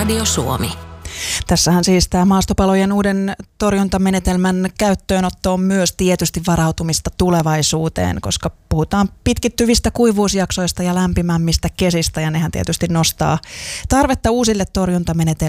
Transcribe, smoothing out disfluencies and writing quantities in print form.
Radio Suomi. Tässähän siis tämä maastopalojen uuden torjuntamenetelmän käyttöönotto on myös tietysti varautumista tulevaisuuteen, koska puhutaan pitkittyvistä kuivuusjaksoista ja lämpimämmistä kesistä, ja nehän tietysti nostaa tarvetta uusille torjuntamenetelmille